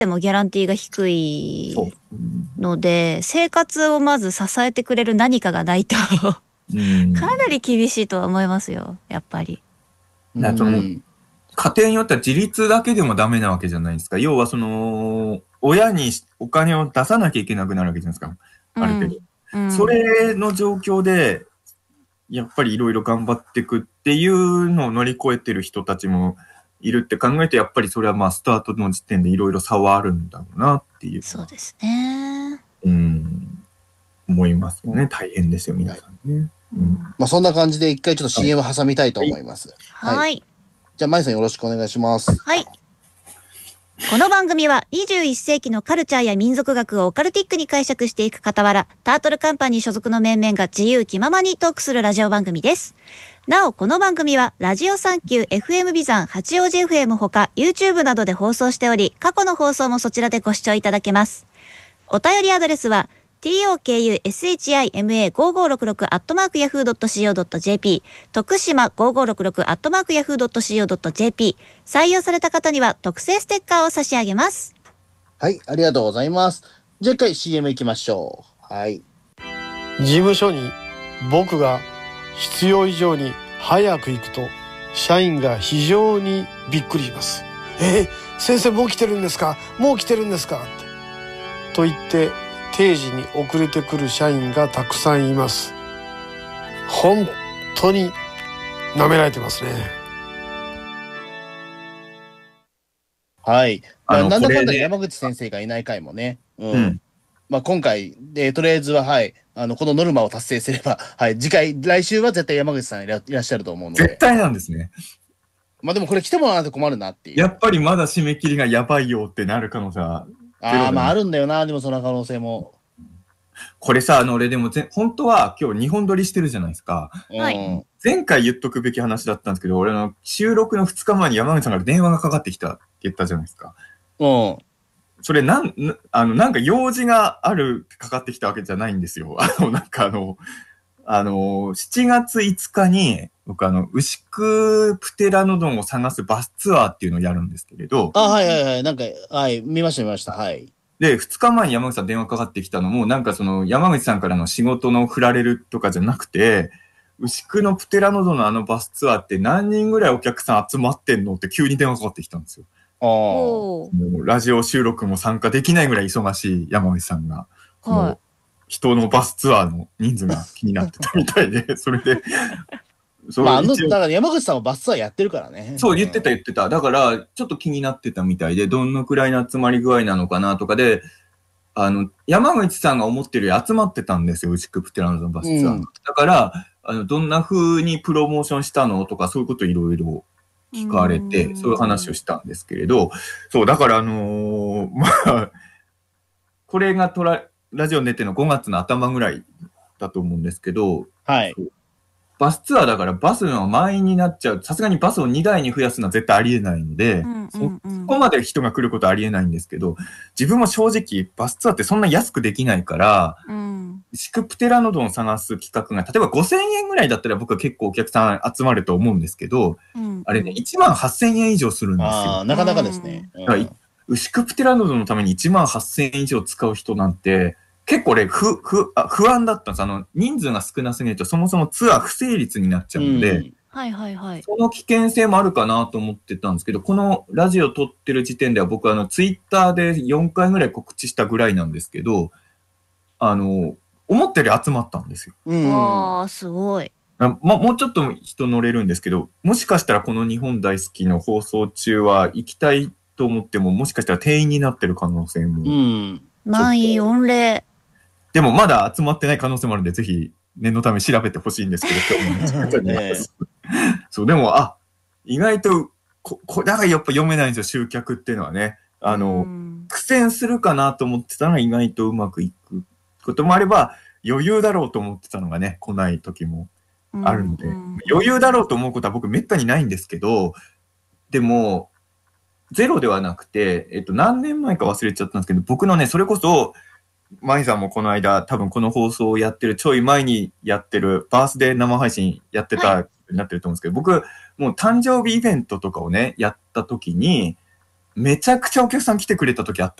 でもギャランティーが低いそう。 ので、生活をまず支えてくれる何かがないとかなり厳しいとは思いますよ、やっぱり。 家庭によっては自立だけでもダメなわけじゃないですか。要は親にお金を出さなきゃいけなくなるわけじゃないですか。ある程度。それの状況で、やっぱりいろいろ頑張っていくっていうのを乗り越えてる人たちもいるって考えて、やっぱりそれはまあスタートの時点でいろいろ差はあるんだろうなっていう。 そうですね。 思いますよね。大変ですよ、皆さんね。 まあそんな感じで一回ちょっと CM 挟みたいと思います。 はい。 じゃあ、まいさんよろしくお願いします。 はい。この番組は21世紀のカルチャーや民族学をオカルティックに解釈していく傍ら、タートルカンパニー所属の面々が自由気ままにトークするラジオ番組です。なお、この番組はラジオサンキュー FM ビザン八王子 FM ほか YouTube などで放送しており、過去の放送もそちらでご視聴いただけます。お便りアドレスはtokushima5566@yahoo.co.jp 徳島5566@yahoo.co.jp 採用された方には特製ステッカーを差し上げます。 はい、ありがとうございます。じゃあ一回 CM 行きましょう。はい。 事務所に僕が必要以上に早く行くと社員が非常にびっくりします。先生もう来てるんですか？もう来てるんですか？ってと言って定時に遅れてくる社員がたくさんいます。本当に舐められてますね。 はい。なんだかんだ山口先生がいない回もね。まあ今回でとりあえずははいこのノルマを達成すればはい来週は絶対山口さんいらっしゃると思うので。 絶対なんですね。 まあでもこれ来てもらわないと困るなっていう。 やっぱりまだ締め切りがやばいよってなる可能性は。 まああるんだよな、でもその可能性も。 これさ、俺でも本当は今日2本撮りしてるじゃないですか。 はい。 前回言っとくべき話だったんですけど、俺の収録の2日前に山口さんから電話がかかってきたって言ったじゃないですか。それなんか用事があるかかってきたわけじゃないんですよ。7月5日に、僕牛久プテラノドンを探すバスツアーっていうのをやるんですけれど。 はいはいはい。なんか、はい、見ました。はい。 で、2日前に山口さん電話かかってきたのも、なんか山口さんからの仕事の振られるとかじゃなくて、牛久のプテラノドンのバスツアーって何人ぐらいお客さん集まってんのって急に電話かかってきたんですよ。もうラジオ収録も参加できないぐらい忙しい山口さんが、人のバスツアーの人数が気になってたみたいで、それで、 だから山口さんはバスツアーやってるからね。 そう、言ってた。だから、ちょっと気になってたみたいで、どのくらいの集まり具合なのかなとかで、山口さんが思ってるより集まってたんですよ、牛久プテラノドンバスツアー。だから、どんな風にプロモーションしたのとか、そういうこといろいろ聞かれて、そういう話をしたんですけれど、そう、だからまあ、これがラジオ出ての5月の頭ぐらいだと思うんですけど、 はい。 バスツアーだからバスの満員になっちゃう。さすがにバスを2台に増やすのは絶対ありえないので、そこまで人が来ることはありえないんですけど、自分も正直バスツアーってそんな安くできないから、牛久プテラノドンを探す企画が、例えば5000円ぐらいだったら僕は結構お客さん集まると思うんですけど、あれね、18,000円以上するんですよ。 なかなかですね。 牛久プテラノドンのために18,000円以上使う人なんて、結構不安だったんです。人数が少なすぎるとそもそもツアー不成立になっちゃうので、その危険性もあるかなと思ってたんですけど、このラジオ撮ってる時点では僕ツイッターで4回ぐらい告知したぐらいなんですけど、思ったより集まったんですよ。 わー、すごい。 もうちょっと人乗れるんですけど、もしかしたらこの日本大好きの放送中は行きたいと思っても、もしかしたら定員になってる可能性も。 満員御礼。 でもまだ集まってない可能性もあるんで、ぜひ念のため調べてほしいんですけど、そう、でも、意外と、だからやっぱ読めないんですよ、集客っていうのはね。苦戦するかなと思ってたら意外とうまくいくこともあれば、余裕だろうと思ってたのがね、来ない時もあるので、余裕だろうと思うことは僕めったにないんですけど、でも、ゼロではなくて、何年前か忘れちゃったんですけど、僕のね、それこそ、マイさんもこの間、多分この放送をやってる、ちょい前にやってる、バースデー生配信やってた、になってると思うんですけど、僕、もう誕生日イベントとかをね、やった時に、 めちゃくちゃお客さん来てくれた時あった